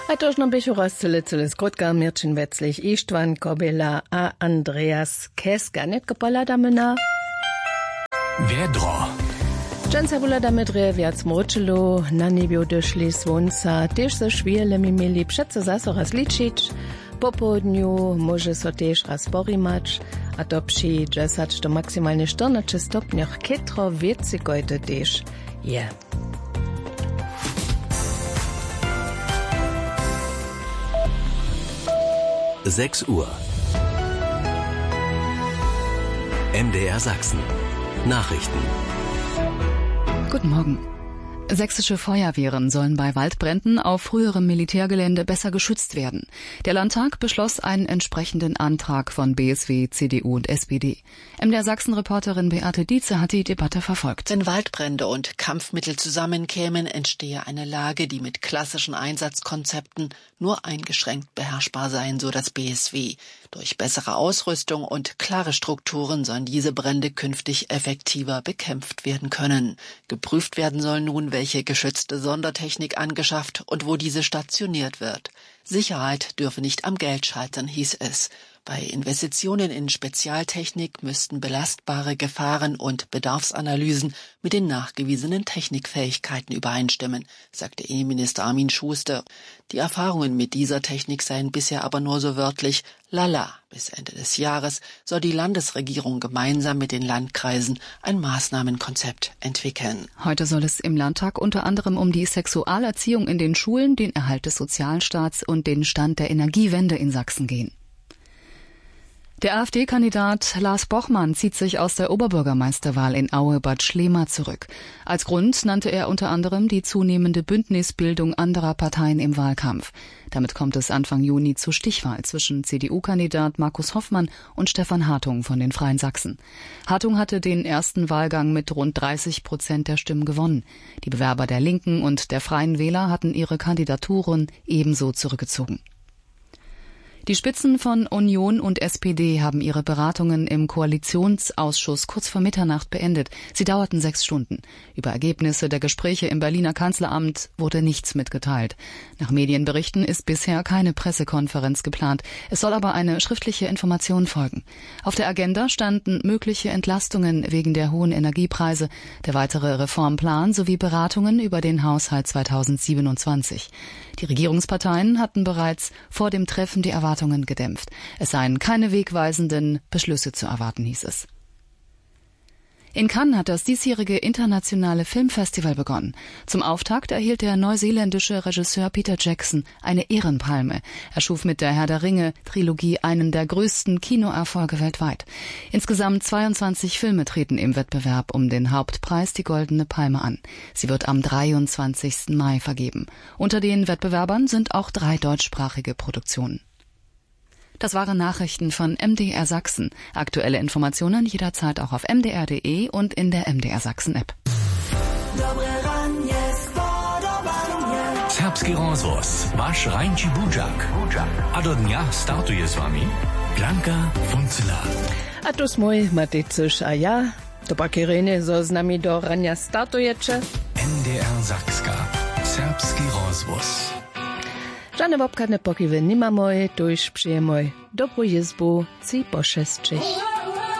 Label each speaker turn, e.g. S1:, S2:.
S1: Atożno Bechuras z Krótka Mirczyn Wetzlich, Istvan Kobela a Andreas Keska. Netko poladamy
S2: Wiedro.
S1: Często poladamy wiac mroczylu, na niebie doszli słońca, też ze szwielemi mieli przed zaso raz liczyć. Po południu może so też raz porimać, a to przy 10 do maksymalnie 14 stopniach kietro więcej gojde też je.
S2: Yeah. 6 Uhr. MDR Sachsen. Nachrichten.
S3: Guten Morgen. Sächsische Feuerwehren sollen bei Waldbränden auf früherem Militärgelände besser geschützt werden. Der Landtag beschloss einen entsprechenden Antrag von BSW, CDU und SPD. MDR Sachsen-Reporterin Beate Dietze hat die Debatte verfolgt.
S4: Wenn Waldbrände und Kampfmittel zusammenkämen, entstehe eine Lage, die mit klassischen Einsatzkonzepten nur eingeschränkt beherrschbar seien, so das BSW. Durch bessere Ausrüstung und klare Strukturen sollen diese Brände künftig effektiver bekämpft werden können. Geprüft werden soll nun, welche geschützte Sondertechnik angeschafft und wo diese stationiert wird. Sicherheit dürfe nicht am Geld scheitern, hieß es. Bei Investitionen in Spezialtechnik müssten belastbare Gefahren und Bedarfsanalysen mit den nachgewiesenen Technikfähigkeiten übereinstimmen, sagte Innenminister Armin Schuster. Die Erfahrungen mit dieser Technik seien bisher aber nur so wörtlich lala. Bis Ende des Jahres soll die Landesregierung gemeinsam mit den Landkreisen ein Maßnahmenkonzept entwickeln.
S3: Heute soll es im Landtag unter anderem um die Sexualerziehung in den Schulen, den Erhalt des Sozialstaats und den Stand der Energiewende in Sachsen gehen. Der AfD-Kandidat Lars Bochmann zieht sich aus der Oberbürgermeisterwahl in Aue-Bad Schlema zurück. Als Grund nannte er unter anderem die zunehmende Bündnisbildung anderer Parteien im Wahlkampf. Damit kommt es Anfang Juni zur Stichwahl zwischen CDU-Kandidat Markus Hoffmann und Stefan Hartung von den Freien Sachsen. Hartung hatte den ersten Wahlgang mit rund 30% der Stimmen gewonnen. Die Bewerber der Linken und der Freien Wähler hatten ihre Kandidaturen ebenso zurückgezogen. Die Spitzen von Union und SPD haben ihre Beratungen im Koalitionsausschuss kurz vor Mitternacht beendet. Sie dauerten 6 Stunden. Über Ergebnisse der Gespräche im Berliner Kanzleramt wurde nichts mitgeteilt. Nach Medienberichten ist bisher keine Pressekonferenz geplant. Es soll aber eine schriftliche Information folgen. Auf der Agenda standen mögliche Entlastungen wegen der hohen Energiepreise, der weitere Reformplan sowie Beratungen über den Haushalt 2027. Die Regierungsparteien hatten bereits vor dem Treffen die Erwartungen gedämpft. Es seien keine wegweisenden Beschlüsse zu erwarten, hieß es. In Cannes hat das diesjährige internationale Filmfestival begonnen. Zum Auftakt erhielt der neuseeländische Regisseur Peter Jackson eine Ehrenpalme. Er schuf mit der Herr der Ringe-Trilogie einen der größten Kinoerfolge weltweit. Insgesamt 22 Filme treten im Wettbewerb um den Hauptpreis, die Goldene Palme, an. Sie wird am 23. Mai vergeben. Unter den Wettbewerbern sind auch 3 deutschsprachige Produktionen. Das waren Nachrichten von MDR Sachsen. Aktuelle Informationen jederzeit auch auf mdr.de und in der MDR Sachsen App.
S2: Serbski rozvoz, vaš Rajnči Buđak. A do dnia startuje s vami Blanka Funcela.
S1: A to smoj Matycuš a ja. To pak Irene zo z nami do rania startujecie.
S2: MDR Sakska. Serbski rozvoz.
S1: Żadne wopkane pokiwy nie ma moje, to już przyjemoj. Dobrą jezbu, ci po 6.